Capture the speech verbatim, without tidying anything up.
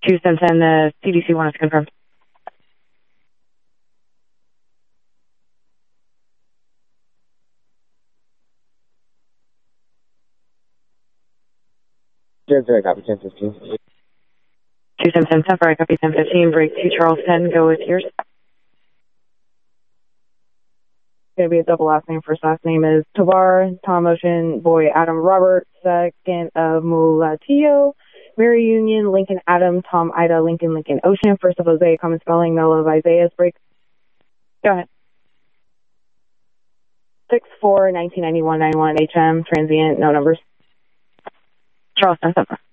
two seven ten, the C D C wanted to confirm. Zero zero, copy ten fifteen. two seven ten, temporary, copy ten fifteen, break two Charles ten, go with yours. Going to be a double last name. First last name is Tovar, Tom Ocean, Boy Adam Robert, second of Mulatillo, Mary Union, Lincoln Adam, Tom Ida, Lincoln Lincoln Ocean, first of Jose, common spelling, Mel of Isaiah's break. Go ahead. six four nineteen ninety-one ninety-one H M, transient, no numbers. Charles ten seven.